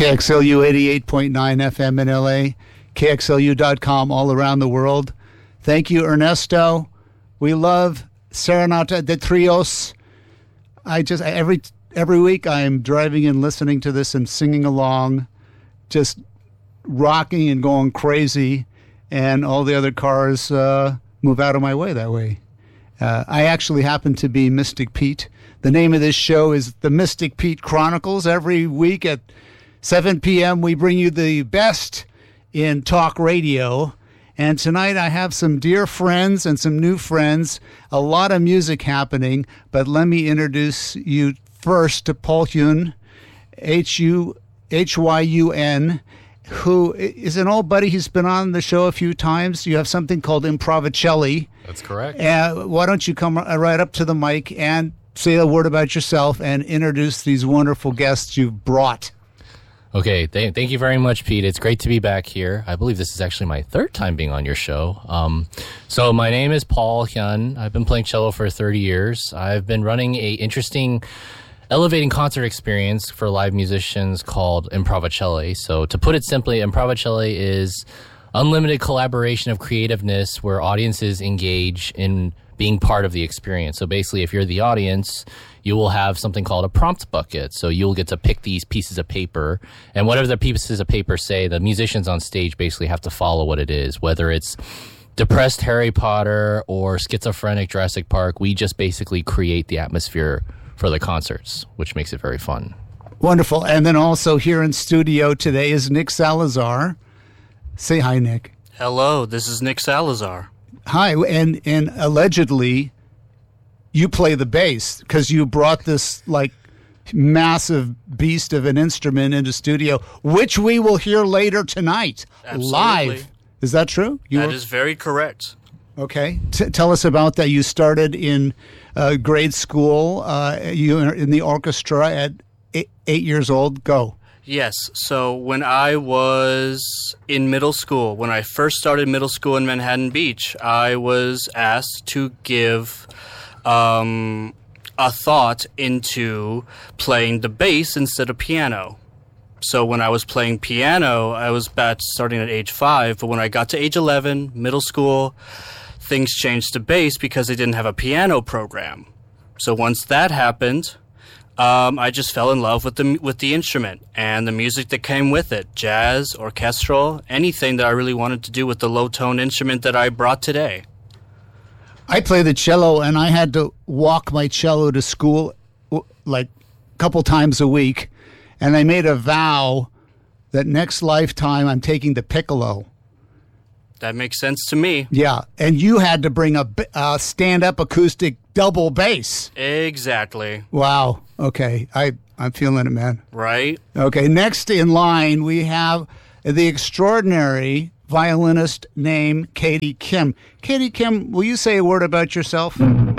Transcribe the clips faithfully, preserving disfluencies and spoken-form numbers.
K X L U eighty-eight point nine F M in L A, K X L U dot com all around the world. Thank you, Ernesto. We love Serenata de Trios. I just, every every week I am driving and listening to this and singing along, just rocking and going crazy, and all the other cars uh, move out of my way that way. Uh, I actually happen to be Mystic Pete. The name of this show is The Mystic Pete Chronicles. Every week at seven p.m. we bring you the best in talk radio. And tonight I have some dear friends and some new friends, a lot of music happening. But let me introduce you first to Paul Hyun, H U H Y U N, who is an old buddy. He's been on the show a few times. You have something called Improvicelli. That's correct. Uh, why don't you come right up to the mic and say a word about yourself and introduce these wonderful guests you've brought. Okay, th- thank you very much, Pete. It's great to be back here. I believe this is actually my third time being on your show. Um, so my name is Paul Hyun. I've been playing cello for thirty years. I've been running a interesting, elevating concert experience for live musicians called Improvicelli. So to put it simply, Improvicelli is unlimited collaboration of creativeness where audiences engage in being part of the experience. So basically, if you're the audience, you will have something called a prompt bucket. So you'll get to pick these pieces of paper, and whatever the pieces of paper say, the musicians on stage basically have to follow what it is. Whether it's depressed Harry Potter or schizophrenic Jurassic Park, we just basically create the atmosphere for the concerts, which makes it very fun. Wonderful. And then also here in studio today is Nick Salazar. Say hi, Nick. Hello, this is Nick Salazar. Hi, and and allegedly you play the bass because you brought this like massive beast of an instrument into studio, which we will hear later tonight. Absolutely. Live. Is that true? You that were... is very correct. Okay. T- tell us about that. You started in uh, grade school. Uh, you were in the orchestra at eight, eight years old. Go. Yes. So when I was in middle school, when I first started middle school in Manhattan Beach, I was asked to give um, a thought into playing the bass instead of piano. So when I was playing piano, I was back starting at age five. But when I got to age eleven, middle school, things changed to bass because they didn't have a piano program. So once that happened, Um, I just fell in love with the with the instrument and the music that came with it, jazz, orchestral, anything that I really wanted to do with the low-tone instrument that I brought today. I play the cello, and I had to walk my cello to school like a couple times a week, and I made a vow that next lifetime I'm taking the piccolo. That makes sense to me. Yeah, and you had to bring a, a stand-up acoustic double bass. Exactly. Wow. Okay, I, I'm feeling it, man. Right? Okay, next in line, we have the extraordinary violinist named Katie Kim. Katie Kim, will you say a word about yourself?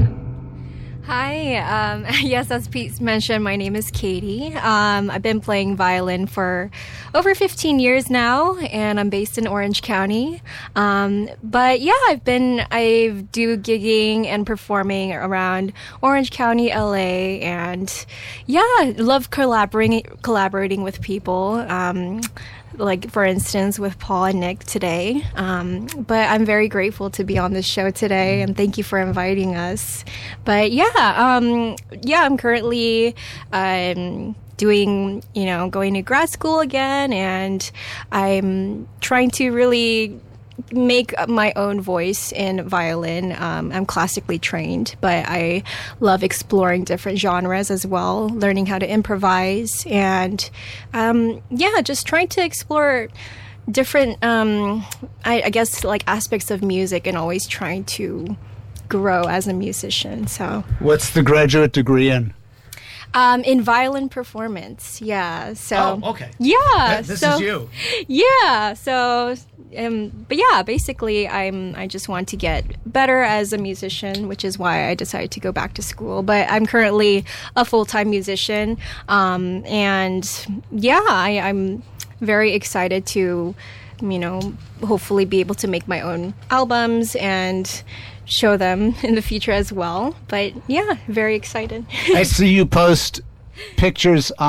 Hi. Um, yes, as Pete mentioned, my name is Katie. Um, I've been playing violin for over fifteen years now, and I'm based in Orange County. Um, but yeah, I've been, I do gigging and performing around Orange County, L A, and yeah, love collaborating, collaborating with people. Um, like, for instance, with Paul and Nick today. Um, but I'm very grateful to be on this show today, and thank you for inviting us. But yeah, um, yeah, I'm currently um, doing, you know, going to grad school again, and I'm trying to really make my own voice in violin. Um, I'm classically trained, but I love exploring different genres as well, learning how to improvise, and um, yeah, just trying to explore different, um, I, I guess, like aspects of music, and always trying to grow as a musician. So, what's the graduate degree in? Um, in violin performance, yeah. So, oh, okay. Yeah. This so, is you. Yeah. So, um, but yeah, basically, I'm. I just want to get better as a musician, which is why I decided to go back to school. But I'm currently a full-time musician, um, and yeah, I, I'm very excited to, you know, hopefully be able to make my own albums and show them in the future as well. But yeah, very excited. I see you post pictures on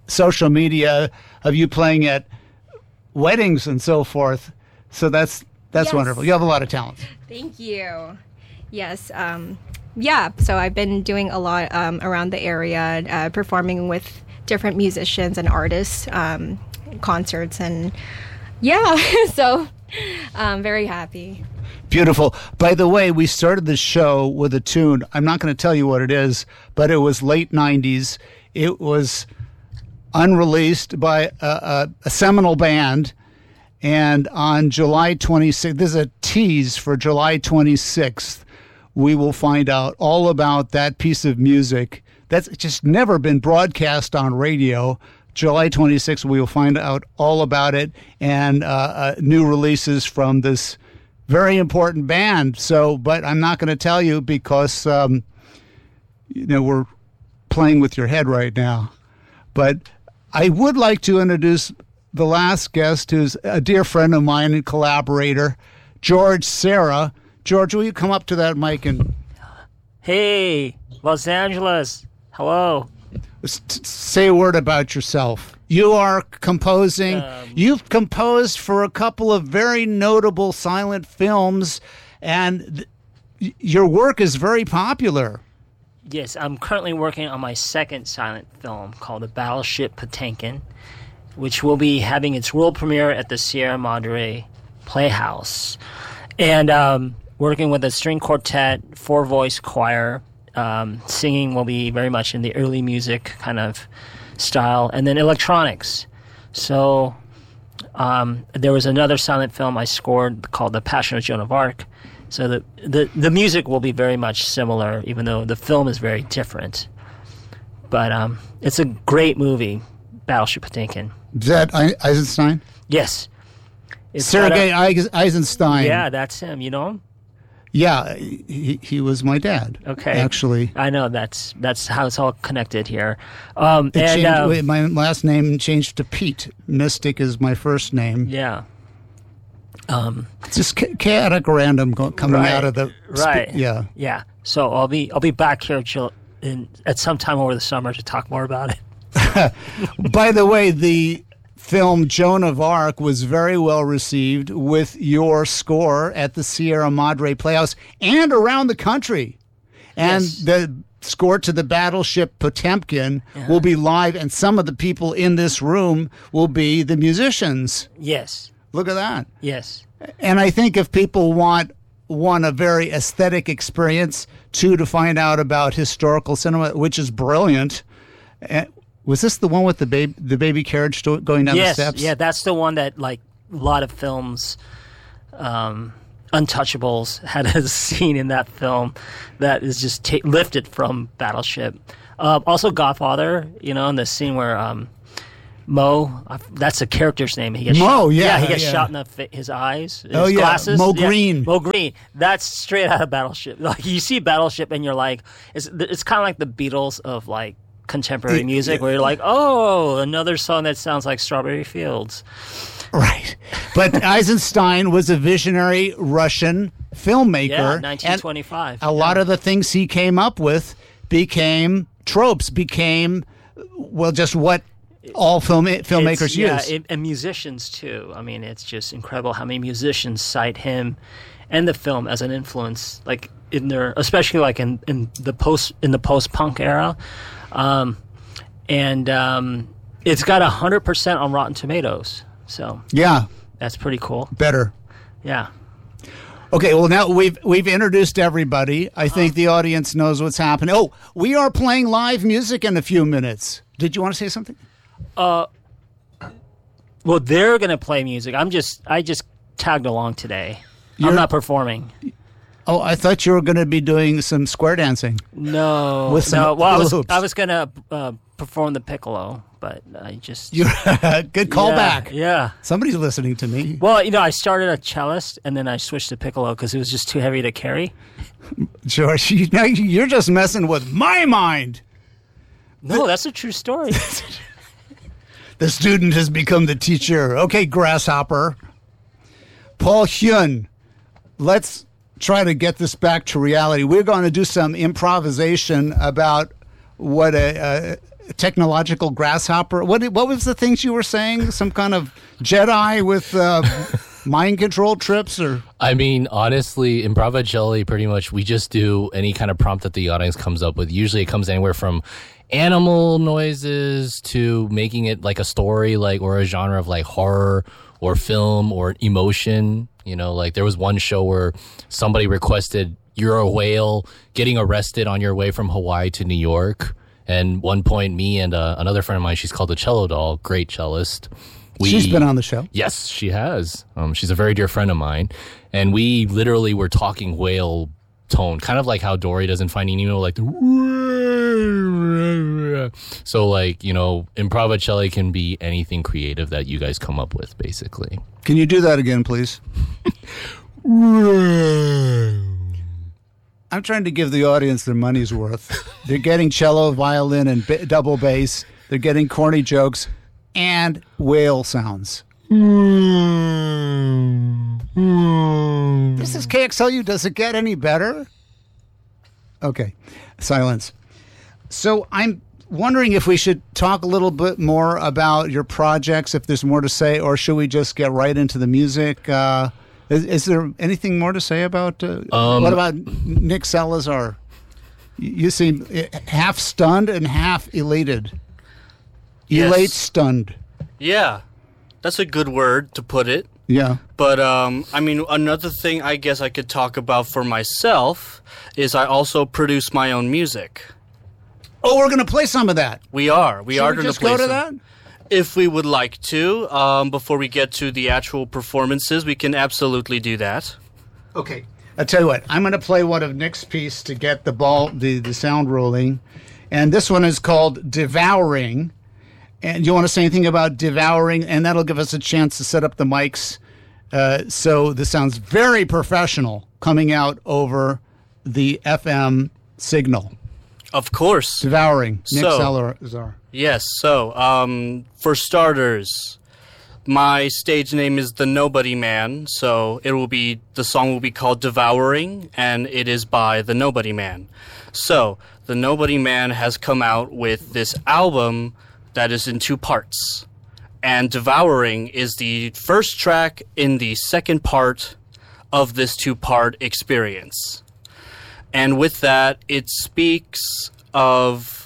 social media of you playing at weddings and so forth. So that's that's Yes. wonderful. You have a lot of talent. Thank you. Yes. Um, yeah. So I've been doing a lot um, around the area, uh, performing with different musicians and artists, um, concerts, and yeah. So I'm very happy. Beautiful. By the way, we started the show with a tune. I'm not going to tell you what it is, but it was late nineties. It was unreleased by a, a, a seminal band. And on July twenty-sixth, this is a tease for July twenty-sixth, we will find out all about that piece of music that's just never been broadcast on radio. July twenty-sixth, we will find out all about it and uh, uh, new releases from this very important band. So, but I'm not going to tell you because, um, you know, we're playing with your head right now. But I would like to introduce the last guest, who's a dear friend of mine and collaborator, George Serra. George, will you come up to that mic and Hey, Los Angeles. Hello. s- t- say a word about yourself? You are composing. Um, You've composed for a couple of very notable silent films, and th- y- your work is very popular. Yes, I'm currently working on my second silent film called The Battleship Potemkin, which will be having its world premiere at the Sierra Madre Playhouse. And um, working with a string quartet, four-voice choir. Um, singing will be very much in the early music kind of style, and then electronics. So um, there was another silent film I scored called The Passion of Joan of Arc. So the, the the music will be very much similar, even though the film is very different. But um, it's a great movie, Battleship Potemkin. Is that I- Eisenstein? Yes. It's got Sergei a- Eis- Eisenstein. Yeah, that's him. You know him? Yeah, he, he was my dad. Okay. Actually. I know that's that's how it's all connected here. Um, It and changed, um, wait, my last name changed to Pete. Mystic is my first name. yeah. Um, It's just cha- chaotic random go- coming Right, out of the sp- right. yeah. Yeah. So I'll be I'll be back here Jill, in, at some time over the summer to talk more about it. By the way, the film Joan of Arc was very well received with your score at the Sierra Madre Playhouse and around the country. And Yes. the score to the Battleship Potemkin will be live, and some of the people in this room will be the musicians. Yes. Look at that. Yes. And I think if people want one a very aesthetic experience, two to find out about historical cinema, which is brilliant. Uh, was this the one with the baby the baby carriage sto- going down Yes. the steps? Yeah, that's the one that like a lot of films, um, Untouchables had a scene in that film that is just ta- lifted from Battleship. Uh, also, Godfather. You know, in the scene where um, Mo, uh, that's a character's name. He gets Mo, shot, yeah, he gets yeah. shot in the fa- his eyes, his Oh, yeah, glasses. Mo Yeah, Green. Mo Green. That's straight out of Battleship. Like you see Battleship, and you're like, it's it's kind of like the Beatles of like contemporary It- music, where you're like, oh, another song that sounds like Strawberry Fields. Right. But Eisenstein was a visionary Russian filmmaker. Yeah, and nineteen twenty-five. a lot of the things he came up with became tropes, became, well, just what all film filmmakers It's- yeah, use. it, and musicians too. I mean, it's just incredible how many musicians cite him and the film as an influence, like in their, especially like in, in the post in the post punk era, um, and um, it's got a hundred percent on Rotten Tomatoes. So yeah, that's pretty cool. better. Yeah. Okay, well now we've we've introduced everybody. I think the audience knows what's happening. Oh, we are playing live music in a few minutes. Did you want to say something? Well, they're gonna play music. I'm just I just tagged along today. You're- I'm not performing. Oh, I thought you were going to be doing some square dancing. No, With some no. Well, I was hula hoops. I was gonna uh, perform the piccolo, but I just You good callback. Yeah, yeah. Somebody's listening to me. Well, you know, I started a cellist and then I switched to piccolo because it was just too heavy to carry. George, you, now you're just messing with my mind. No, that's a true story. The student has become the teacher. Okay, grasshopper. Paul Hyun, let's try to get this back to reality. We're going to do some improvisation about what a, technological grasshopper. What what was the things you were saying? Some kind of Jedi with uh, mind control trips, or? I mean, honestly, in Improvacelli, pretty much we just do any kind of prompt that the audience comes up with. Usually, it comes anywhere from animal noises to making it like a story, like or a genre of like horror or film or emotion. You know, like there was one show where somebody requested you're a whale getting arrested on your way from Hawaii to New York. And one point, me and uh, another friend of mine, she's called the Cello Doll, great cellist. We, She's been on the show. Yes, she has. Um, she's a very dear friend of mine. And we literally were talking whale tone, kind of like how Dory does in Finding Nemo, like the so like, you know, Improvacelli can be anything creative that you guys come up with, basically. Can you do that again, please? I'm trying to give the audience their money's worth. They're getting cello, violin, and b- double bass. They're getting corny jokes and whale sounds. This is K X L U. Does it get any better? Okay, silence. So I'm wondering if we should talk a little bit more about your projects, if there's more to say, or should we just get right into the music? Uh, is, is there anything more to say about, uh, Um, what about Nick Salazar? You, you seem half stunned and half elated. Yes. Elate, stunned. Yeah, that's a good word to put it. Yeah. But, um, I mean, another thing I guess I could talk about for myself is I also produce my own music. Oh, we're going to play some of that. We are. We Should are we going just to play go to some. that? If we would like to, um, before we get to the actual performances, we can absolutely do that. Okay. I'll tell you what. I'm going to play one of Nick's piece to get the ball, the, the sound rolling. And this one is called Devouring. And you want to say anything about Devouring? And that'll give us a chance to set up the mics. Uh, so this sounds very professional coming out over the F M signal. Of course. Devouring. Nick So- Salazar. Yes, so, um, for starters, my stage name is The Nobody Man, so it will be, the song will be called Devouring, and it is by The Nobody Man. So, The Nobody Man has come out with this album that is in two parts. And Devouring is the first track in the second part of this two-part experience. And with that, it speaks of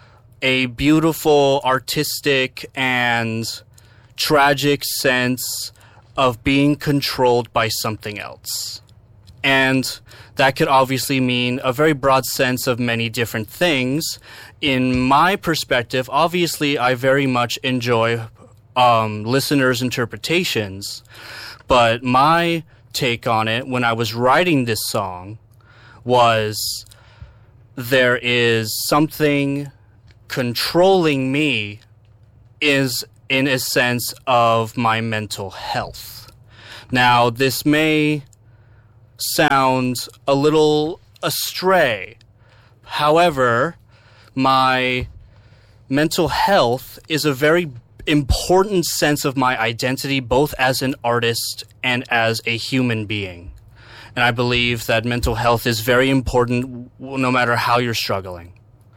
a beautiful, artistic, and tragic sense of being controlled by something else. And that could obviously mean a very broad sense of many different things. In my perspective, obviously, I very much enjoy um, listeners' interpretations, but my take on it when I was writing this song was there is something controlling me is in a sense of my mental health. Now, this may sound a little astray. However, my mental health is a very important sense of my identity, both as an artist and as a human being. And I believe that mental health is very important no matter how you're struggling.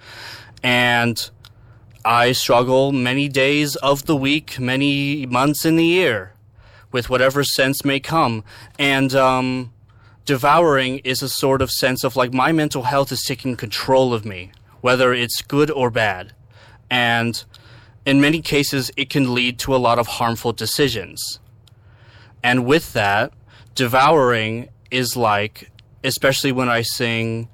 And I struggle many days of the week, many months in the year, with whatever sense may come. And um, Devouring is a sort of sense of like my mental health is taking control of me, whether it's good or bad. And in many cases, it can lead to a lot of harmful decisions. And with that, Devouring is like, especially when I sing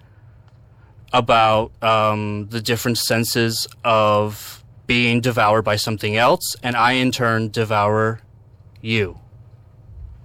about um, the different senses of being devoured by something else, and I in turn devour you.